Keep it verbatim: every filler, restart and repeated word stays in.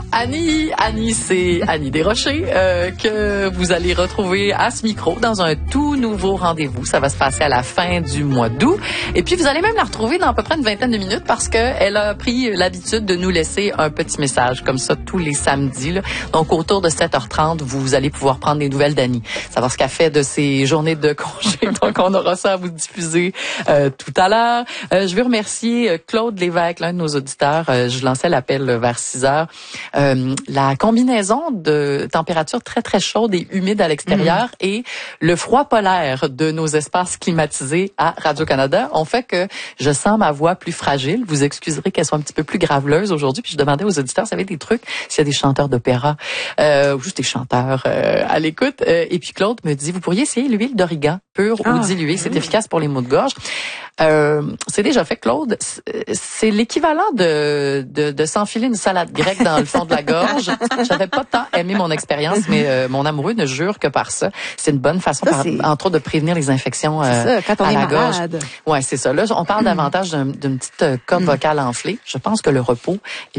Annie, Annie, c'est Annie Desrochers euh, que vous allez retrouver à ce micro dans un tout nouveau rendez-vous. Ça va se passer à la fin du mois d'août. Et puis, vous allez même la retrouver dans à peu près une vingtaine de minutes parce qu'elle a pris l'habitude de nous laisser un petit message comme ça tous les samedis. Là. Donc, autour de sept heures trente, vous allez pouvoir prendre des nouvelles d'Annie. Savoir ce qu'elle fait de ses journées de congé. Donc, on aura ça à vous diffuser euh, tout à l'heure. Euh, je veux remercier Claude Lévesque, l'un de nos auditeurs. Euh, je lançais l'appel vers six heures. Euh, la combinaison de températures très, très chaudes et humides à l'extérieur mmh. et le froid polaire de nos espaces climatisés à Radio-Canada ont fait que je sens ma voix plus fragile. Vous excuserez qu'elle soit un petit peu plus graveleuse aujourd'hui. Puis je demandais aux auditeurs s'il y avait des trucs, s'il y a des chanteurs d'opéra euh, ou juste des chanteurs euh, à l'écoute. Euh, et puis Claude me dit, vous pourriez essayer l'huile d'origan pure ah, ou diluée. C'est oui. efficace pour les maux de gorge. Euh, c'est déjà fait, Claude. C'est l'équivalent de, de, de s'enfiler une salade grecque dans le fond de la gorge. J'avais pas tant aimé mon expérience, mais euh, mon amoureux ne jure que par ça. C'est une bonne façon, ça, par, entre autres, de prévenir les infections euh, ça, quand on à est la gorge. malade. Ouais, c'est ça. Là, on parle davantage d'une petite corde vocale enflée. Je pense que le repos est